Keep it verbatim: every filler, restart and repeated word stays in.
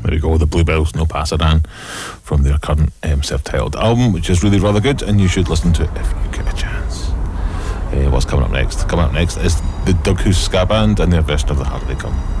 There we go, the Bluebells, No Pasaran, from their current um, self-titled album, which is really rather good, and you should listen to it if you get a chance. Uh, what's coming up next? Coming up next is the Doug House Ska Band and their version of The Harder They Come.